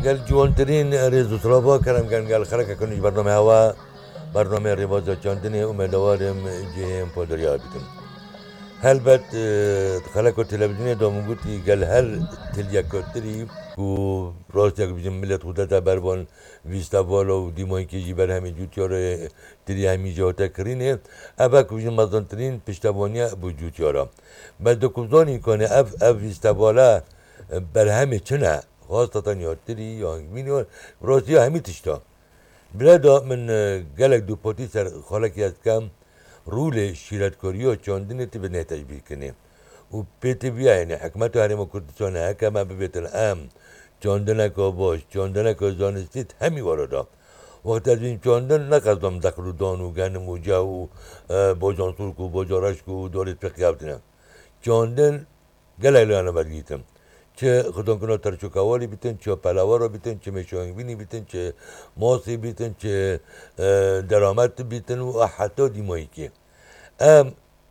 قال جوانترين ريزو طلبا كرم قال خلق كنوش برنامه هوا برنامه رياضة چاندنی امیدوارم جهم پادریا بیتم. هلبت خلق تلویزیون داموگوتی قال هر تلیا کتری کو راست یک بیشتر ملت خودتا بربان ویستاوالا و دیمایی که جی بر همه جوتیاره تری همی جاتا کرینه اول که بیشتر مزانترین پشتوانیا بو جوتیارا بعد کوزانی کنه اف ویستاوالا بر همه چنه خاصة یادتری یا مینو راستی همی تشتا بلادا من قالك دو بوتي سر خالك ياد كام رول شيرات كوريو چاندنه تي بنه تجبير کنه و پیتی بیا یعنی حکمت هرم کردستان هکه ما ببیت الام چاندنه که باش چاندنه که زانستید همی واردا وقت از این چاندن نقصدم دخل و دان و گنم و جو و باجانسور کو باجارش کو دارید پقیابتنه چاندن گله لیانه برگیتم چه خودم کنه ترچوکاوالی بیتن چه پلاوارا بیتن چه میشانگبینی بیتن چه ماسی بیتن چه درامت بیتن و حتی دیمایی که ام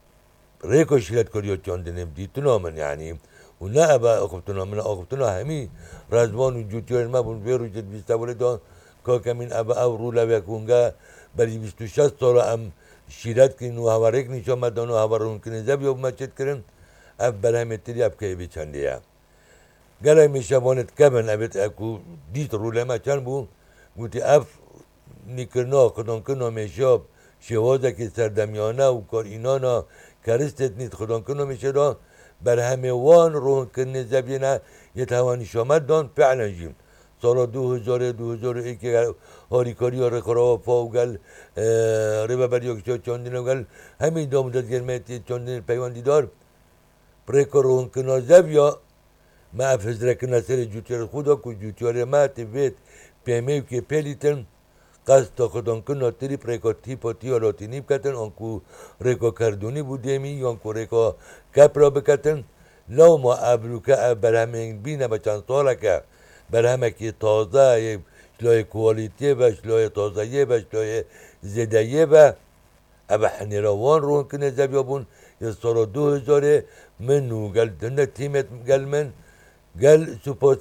ریکو شیلت کریو چاندنم دیتنا من یعنی و نه ابا اخفتنا همی رزوان و جوتیار ما بون بیرو جد بیستاوله دان که کمین ابا او رو لویکونگا بلی 26 سال ام شیرت کنین و هوارک نیشا مدن و هوارون کنین زب یا بمچت کرن اب برهمتری اب که بیچنده هم قال می شبانت کبن ابد اكو ديت روله ما كان بو قلت اف نيكرنا خدان كنا مشاب شوازه که سردمیانه و کار اینانا کرستت نیست خدان کنو میشه دان بر همه وان رو کنه زبینه یه توانی شامد دان فعلا جیم سال 2001 هاریکاری ها رخورا فا و گل ربا بریاکشا چاندین و گل همین دامودت گرمه چاندین پیواندی دار پریکا رو کنه زبیا ما افزرک نسر جوتیار خدا کو جوتیار ما تبیت پیمیو که پیلیتن قصد تا خدان کنه تری پریکا تیپا تیا لاتینی بکتن آنکو ریکا کردونی بودیمی آنکو ریکا کپ را بکتن لو ما ابروکه برهمه بینه با چند ساله که برهمه که تازه شلای کوالیتیه و شلای تازهیه و شلای زدهیه و ابا حنیروان رون کنه زبیابون یه سال 2000 منو گل دنه تیمت گل من قال سپاس